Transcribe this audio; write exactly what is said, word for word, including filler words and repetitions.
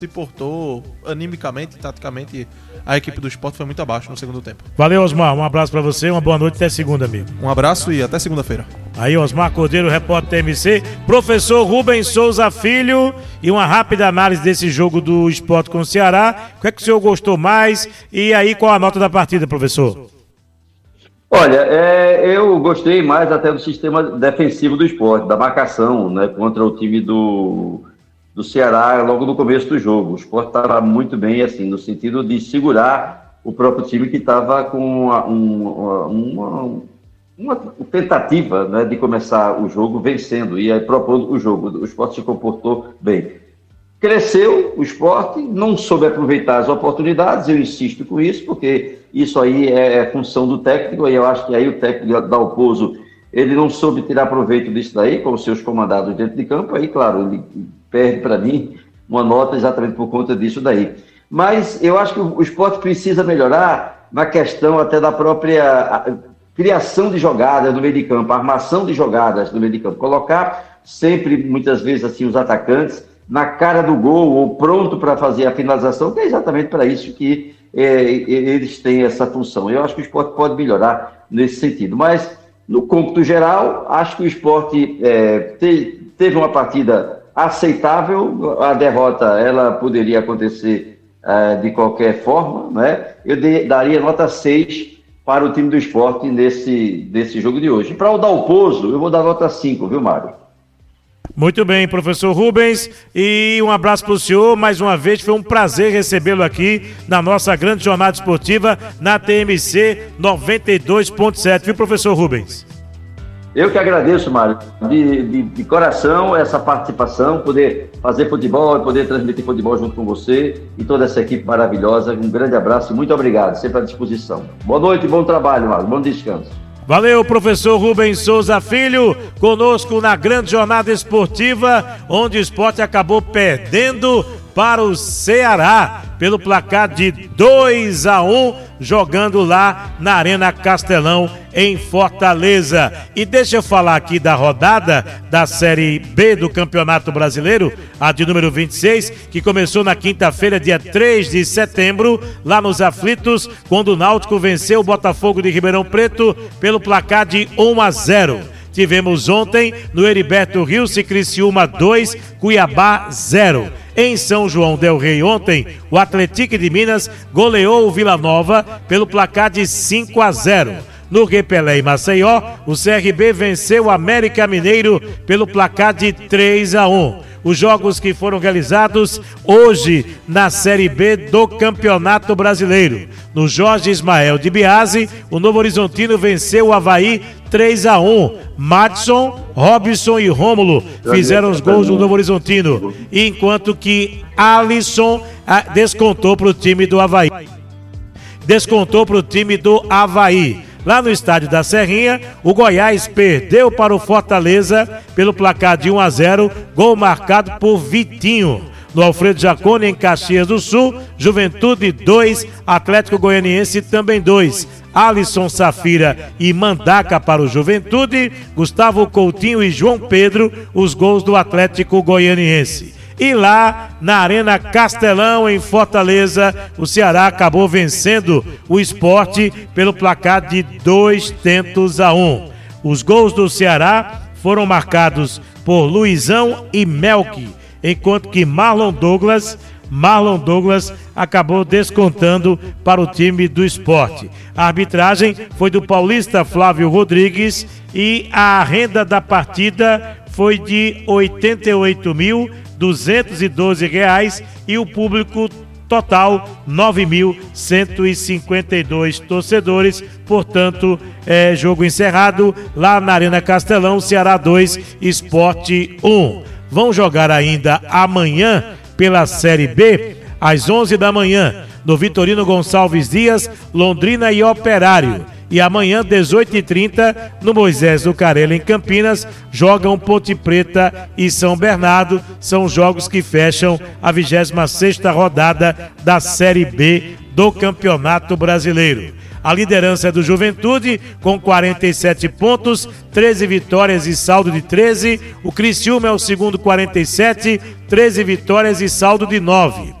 se portou animicamente, taticamente, a equipe do Sport foi muito abaixo no segundo tempo. Valeu, Osmar, um abraço pra você, uma boa noite, até segunda, amigo. Um abraço e até segunda-feira. Aí, Osmar Cordeiro, repórter T M C, professor Rubens Souza Filho, e uma rápida análise desse jogo do Sport com o Ceará. O que é que o senhor gostou mais? E aí, qual a nota da partida, professor? Olha, é, eu gostei mais até do sistema defensivo do Sport, da marcação, né, contra o time do... do Ceará logo no começo do jogo. O Sport estava muito bem, assim, no sentido de segurar o próprio time que estava com uma, uma, uma, uma tentativa, né, de começar o jogo vencendo e aí propondo o jogo. O Sport se comportou bem. Cresceu o Sport, não soube aproveitar as oportunidades, eu insisto com isso, porque isso aí é função do técnico, e eu acho que aí o técnico Dalpozo, ele não soube tirar proveito disso daí, com os seus comandados dentro de campo, aí, claro, ele perde para mim uma nota exatamente por conta disso daí. Mas eu acho que o Sport precisa melhorar na questão até da própria criação de jogadas no meio de campo, a armação de jogadas no meio de campo. Colocar sempre, muitas vezes, assim, os atacantes na cara do gol ou pronto para fazer a finalização, que é exatamente para isso que é, eles têm essa função. Eu acho que o Sport pode melhorar nesse sentido. Mas, no cômputo geral, acho que o Sport é, te, teve uma partida aceitável. A derrota, ela poderia acontecer uh, de qualquer forma, né? Eu de, daria nota seis para o time do Sport nesse, nesse jogo de hoje. Para o Dalpozo, eu vou dar nota cinco, viu, Mário? Muito bem, professor Rubens, e um abraço para o senhor. Mais uma vez, foi um prazer recebê-lo aqui na nossa grande jornada esportiva na T M C noventa e dois ponto sete, viu, professor Rubens? Eu que agradeço, Mário, de, de, de coração essa participação, poder fazer futebol e poder transmitir futebol junto com você e toda essa equipe maravilhosa. Um grande abraço e muito obrigado, sempre à disposição. Boa noite e bom trabalho, Mário, bom descanso. Valeu, professor Rubens Souza Filho, conosco na grande jornada esportiva, onde o Sport acabou perdendo para o Ceará pelo placar de dois a um, jogando lá na Arena Castelão, em Fortaleza. E deixa eu falar aqui da rodada da Série B do Campeonato Brasileiro, a de número vinte e seis, que começou na quinta-feira, dia três de setembro, lá nos Aflitos, quando o Náutico venceu o Botafogo de Ribeirão Preto pelo placar de um a zero. Tivemos ontem no Heriberto Rilse, Criciúma dois, Cuiabá zero. Em São João del Rei ontem, o Atlético de Minas goleou o Vila Nova pelo placar de cinco a zero. No Repelé e Maceió, o C R B venceu o América Mineiro pelo placar de três a um. Os jogos que foram realizados hoje na Série B do Campeonato Brasileiro. No Jorge Ismael de Biase, o Novo Horizontino venceu o Avaí três a um. Madison, Robson e Rômulo fizeram os gols do Novo Horizontino, enquanto que Alisson ah, descontou para o time do Avaí. Descontou para o time do Avaí. Lá no estádio da Serrinha, o Goiás perdeu para o Fortaleza pelo placar de um a zero, gol marcado por Vitinho. No Alfredo Jaconi, em Caxias do Sul, Juventude dois, Atlético Goianiense também dois. Alisson Safira e Mandaca para o Juventude, Gustavo Coutinho e João Pedro, os gols do Atlético Goianiense. E lá na Arena Castelão, em Fortaleza, o Ceará acabou vencendo o Sport pelo placar de dois tentos a um. Os gols do Ceará foram marcados por Luizão e Melk, enquanto que Marlon Douglas, Marlon Douglas acabou descontando para o time do Sport. A arbitragem foi do paulista Flávio Rodrigues e a renda da partida foi de oitenta e oito mil duzentos e doze reais e o público total nove mil cento e cinquenta e dois torcedores. Portanto, é jogo encerrado lá na Arena Castelão, Ceará dois, Sport um. Vão jogar ainda amanhã pela Série B, às onze da manhã, no Vitorino Gonçalves Dias, Londrina e Operário. E amanhã, dezoito e trinta, no Moisés Zucarelli, em Campinas, jogam Ponte Preta e São Bernardo. São jogos que fecham a vigésima sexta rodada da Série B do Campeonato Brasileiro. A liderança é do Juventude, com quarenta e sete pontos, treze vitórias e saldo de treze. O Criciúma é o segundo, quarenta e sete, treze vitórias e saldo de nove.